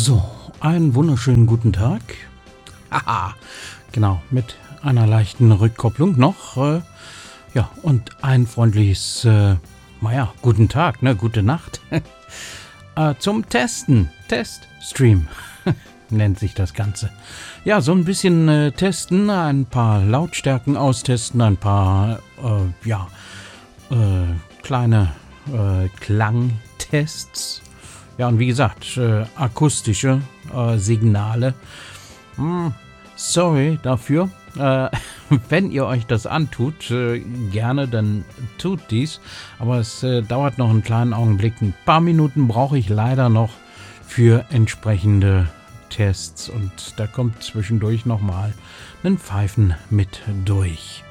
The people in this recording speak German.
So, einen wunderschönen guten Tag. Haha, genau, mit einer leichten Rückkopplung noch. Ja, und ein freundliches, guten Tag, ne, gute Nacht. Zum Testen. Teststream nennt sich das Ganze. Ja, so ein bisschen testen, ein paar Lautstärken austesten, ein paar, kleine Klangtests. Ja, und wie gesagt, akustische Signale. Sorry dafür. Wenn ihr euch das antut, gerne, dann tut dies. Aber es dauert noch einen kleinen Augenblick. Ein paar Minuten brauche ich leider noch für entsprechende Tests. Und da kommt zwischendurch nochmal ein Pfeifen mit durch.